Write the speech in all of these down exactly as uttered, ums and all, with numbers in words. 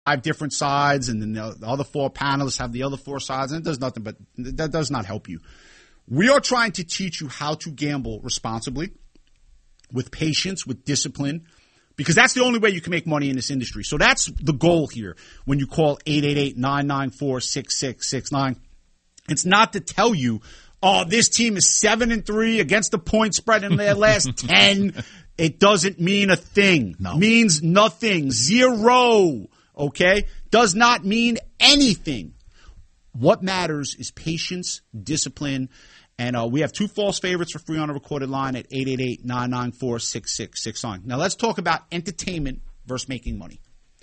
five different sides, and then the other four panelists have the other four sides, and it does nothing but that does not help you. We are trying to teach you how to gamble responsibly, with patience, with discipline, because that's the only way you can make money in this industry. So that's the goal here when you call eight eight eight, nine nine four, six six six nine. It's not to tell you, oh, this team is seven and three against the point spread in their last ten. It doesn't mean a thing. No. Means nothing. Zero. Okay? Does not mean anything. What matters is patience, discipline, and uh, we have two false favorites for free on a recorded line at eight eight eight, nine nine four, six six six nine. Now let's talk about entertainment versus making money.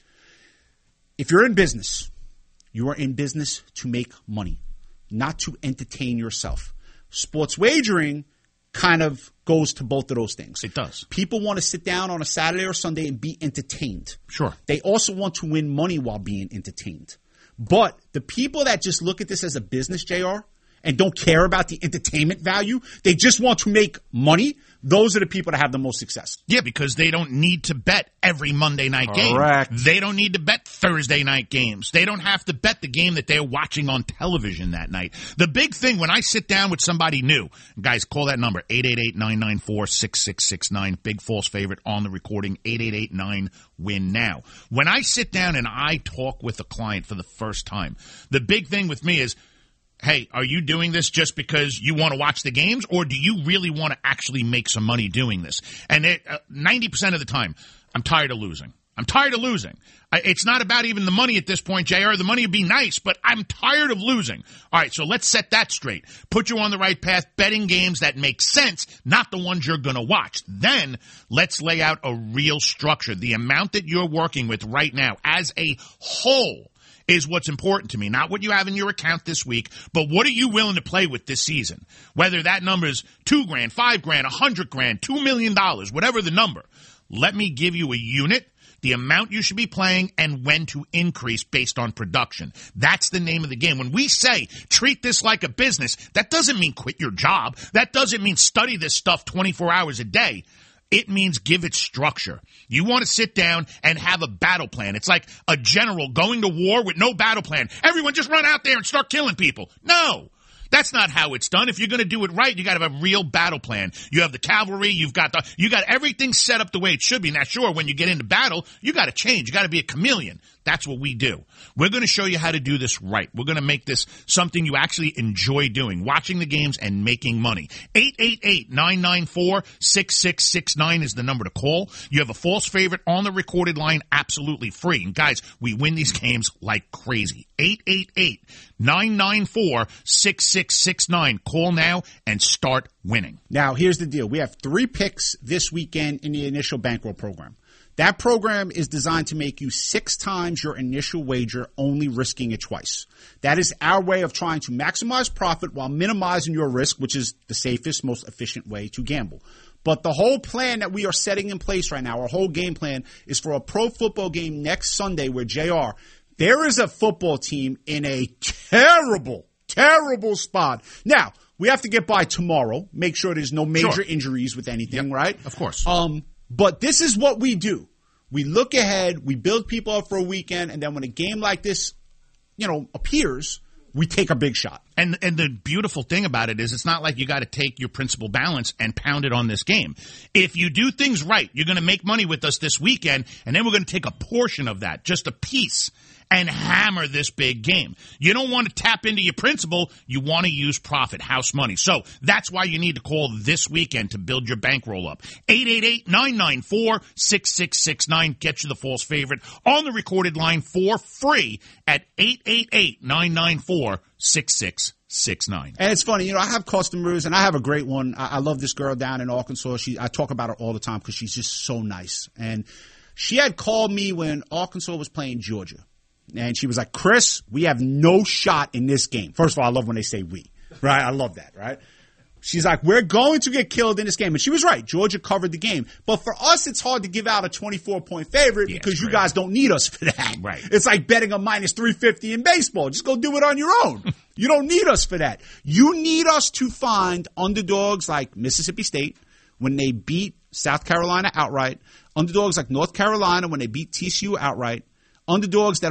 If you're in business, you are in business to make money, not to entertain yourself. Sports wagering kind of goes to both of those things. It does. People want to sit down on a Saturday or Sunday and be entertained. Sure. They also want to win money while being entertained. But the people that just look at this as a business, J R, and don't care about the entertainment value, they just want to make money, those are the people that have the most success. Yeah, because they don't need to bet every Monday night game. Correct. They don't need to bet Thursday night games. They don't have to bet the game that they're watching on television that night. The big thing when I sit down with somebody new, guys, call that number, eight eight eight, nine nine four, six six six nine, big false favorite on the recording, eight eight eight, nine, win now. When I sit down and I talk with a client for the first time, the big thing with me is, hey, are you doing this just because you want to watch the games, or do you really want to actually make some money doing this? And it, uh, ninety percent of the time, I'm tired of losing. I'm tired of losing. I, it's not about even the money at this point, J R. The money would be nice, but I'm tired of losing. All right, so let's set that straight. Put you on the right path, betting games that make sense, not the ones you're going to watch. Then let's lay out a real structure. The amount that you're working with right now as a whole is what's important to me. Not what you have in your account this week, but what are you willing to play with this season? Whether that number is two grand, five grand, a hundred grand, two million dollars, whatever the number. Let me give you a unit, the amount you should be playing, and when to increase based on production. That's the name of the game. When we say treat this like a business, that doesn't mean quit your job. That doesn't mean study this stuff twenty-four hours a day. It means give it structure. You want to sit down and have a battle plan. It's like a general going to war with no battle plan. Everyone just run out there and start killing people. No. That's not how it's done. If you're going to do it right, you got to have a real battle plan. You have the cavalry, you've got the, you got everything set up the way it should be. Now, sure, when you get into battle, you got to change. You got to be a chameleon. That's what we do. We're going to show you how to do this right. We're going to make this something you actually enjoy doing, watching the games and making money. eight eight eight, nine nine four, six six six nine is the number to call. You have a false favorite on the recorded line, absolutely free. And guys, we win these games like crazy. eight eight eight, nine nine four, six six six nine. Call now and start winning. Now, here's the deal. We have three picks this weekend in the initial bankroll program. That program is designed to make you six times your initial wager, only risking it twice. That is our way of trying to maximize profit while minimizing your risk, which is the safest, most efficient way to gamble. But the whole plan that we are setting in place right now, our whole game plan, is for a pro football game next Sunday where, J R, there is a football team in a terrible, terrible spot. Now, we have to get by tomorrow, make sure there's no major Sure. injuries with anything, Yep, right? of course. Um, but this is what we do. We look ahead, we build people up for a weekend, and then when a game like this, you know, appears, we take a big shot. And and the beautiful thing about it is it's not like you got to take your principal balance and pound it on this game. If you do things right, you're going to make money with us this weekend, and then we're going to take a portion of that, just a piece, and hammer this big game. You don't want to tap into your principal. You want to use profit, house money. So that's why you need to call this weekend to build your bankroll up. eight eight eight, nine nine four, six six six nine. Get you the false favorite on the recorded line for free at eight eight eight, nine nine four, six six six nine. And it's funny, you know, I have customers, and I have a great one. I, I love this girl down in Arkansas. She, I talk about her all the time because she's just so nice. And she had called me when Arkansas was playing Georgia. And she was like, Chris, we have no shot in this game. First of all, I love when they say we, right? I love that, right? She's like, we're going to get killed in this game. And she was right. Georgia covered the game. But for us, it's hard to give out a twenty-four point favorite yeah, because you right. guys don't need us for that. Right. It's like betting a minus three fifty in baseball. Just go do it on your own. You don't need us for that. You need us to find underdogs like Mississippi State when they beat South Carolina outright, underdogs like North Carolina when they beat T C U outright, underdogs that